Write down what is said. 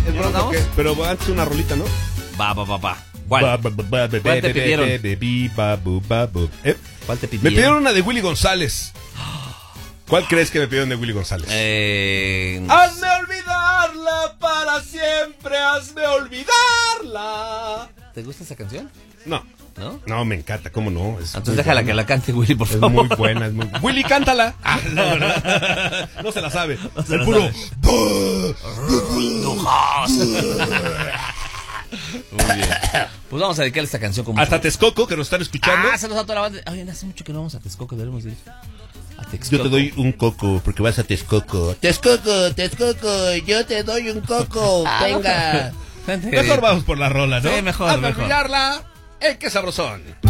¿Preguntamos? Pero antes una rolita, ¿no? Va. ¿Cuál? ¿Cuál te pidieron? ¿Cuál te Me pidieron? pidieron una de Willy González. ¿Cuál crees que me pidieron de Willy González? Hazme olvidarla para siempre, hazme olvidarla. ¿Te gusta esa canción? No. ¿No? No, me encanta, ¿cómo no? Entonces déjala que la cante Willy, por Es favor. muy buena, es muy... Willy, cántala. No se la sabe. se El la puro... Muy bien. Pues vamos a dedicarle esta canción como Hasta Texcoco, que nos están escuchando. saludos a toda la banda. Oye, hace mucho que no vamos a Texcoco, debemos ir a Texcoco. Yo te doy un coco, porque vas a Texcoco. Texcoco, yo te doy un coco. Venga. Gente, Mejor vamos por la rola, ¿no? Sí, mejor, Hazme mejor. olvidarla. ¡Qué sabrosón!